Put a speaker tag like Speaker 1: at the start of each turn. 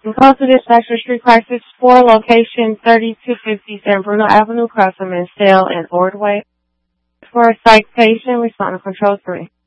Speaker 1: In call to dispatch for Street Crisis 4, location 3250 San Bruno Avenue, across from Mansell and Ordway. For a citation, respond to Control 3.